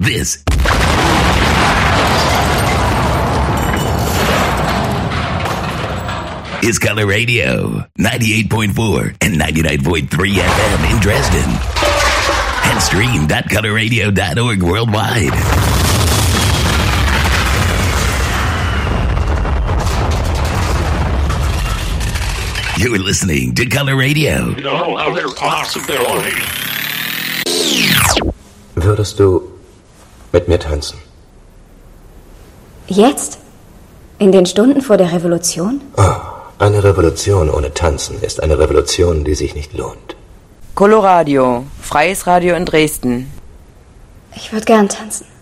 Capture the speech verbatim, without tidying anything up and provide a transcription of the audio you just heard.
This is Color Radio, ninety-eight point four and ninety-nine point three F M in Dresden. And stream dot color radio dot org worldwide. You're listening to Color Radio. No other possibility. Würdest du mit mir tanzen? Jetzt? In den Stunden vor der Revolution? Oh, eine Revolution ohne Tanzen ist eine Revolution, die sich nicht lohnt. Coloradio, freies Radio in Dresden. Ich würde gern tanzen.